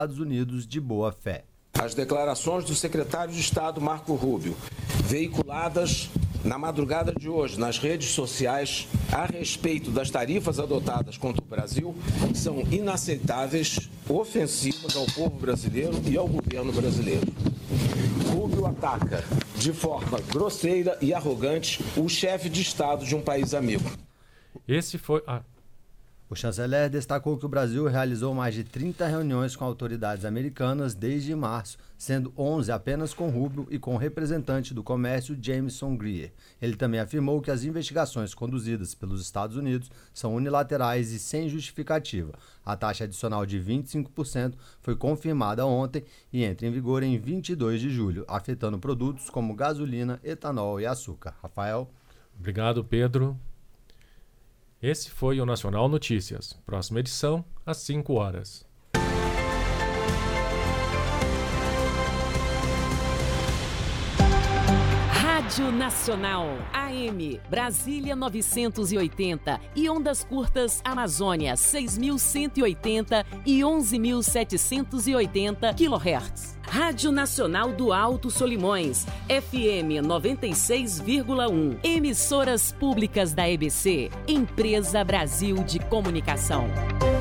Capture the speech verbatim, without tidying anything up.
Estados Unidos de boa fé. As declarações do secretário de Estado Marco Rubio, veiculadas na madrugada de hoje nas redes sociais a respeito das tarifas adotadas contra o Brasil, são inaceitáveis, ofensivas ao povo brasileiro e ao governo brasileiro. Rubio ataca de forma grosseira e arrogante o chefe de Estado de um país amigo. Esse foi... Ah. O chanceler destacou que o Brasil realizou mais de trinta reuniões com autoridades americanas desde março, sendo onze apenas com Rubio e com o representante do comércio Jameson Greer. Ele também afirmou que as investigações conduzidas pelos Estados Unidos são unilaterais e sem justificativa. A taxa adicional de vinte e cinco por cento foi confirmada ontem e entra em vigor em vinte e dois de julho, afetando produtos como gasolina, etanol e açúcar. Rafael? Obrigado, Pedro. Esse foi o Nacional Notícias. Próxima edição, às cinco horas. Rádio Nacional, A M, Brasília novecentos e oitenta e ondas curtas Amazônia seis mil cento e oitenta e onze mil setecentos e oitenta quilohertz. Rádio Nacional do Alto Solimões, F M noventa e seis vírgula um. Emissoras públicas da E B C, Empresa Brasil de Comunicação.